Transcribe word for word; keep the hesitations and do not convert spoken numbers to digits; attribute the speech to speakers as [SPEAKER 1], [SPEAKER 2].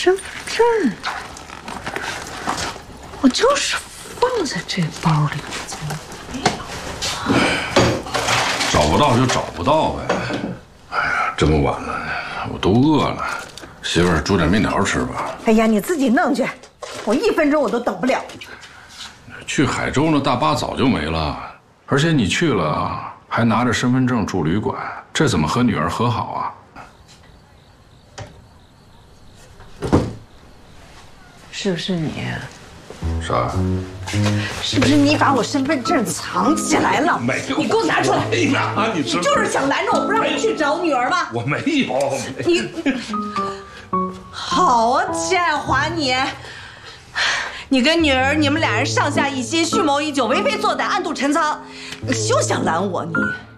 [SPEAKER 1] 身份证，我就是放在这包里，怎么没有？
[SPEAKER 2] 找不到就找不到呗。哎呀，这么晚了，我都饿了。媳妇儿，煮点面条吃吧。
[SPEAKER 1] 哎呀，你自己弄去，我一分钟我都等不了。
[SPEAKER 2] 去海州那大巴早就没了，而且你去了还拿着身份证住旅馆，这怎么和女儿和好啊？
[SPEAKER 1] 是不是你？
[SPEAKER 2] 啥？
[SPEAKER 1] 是不是你把我身份证藏起来了？
[SPEAKER 2] 没有，
[SPEAKER 1] 你给我拿出来！
[SPEAKER 2] 没拿，你
[SPEAKER 1] 你就是想拦着我不让我去找女儿吗？
[SPEAKER 2] 我没有。
[SPEAKER 1] 你好啊，建华你，你跟女儿你们俩人上下一心，蓄谋已久，为非作歹，暗度陈仓，你休想拦我你！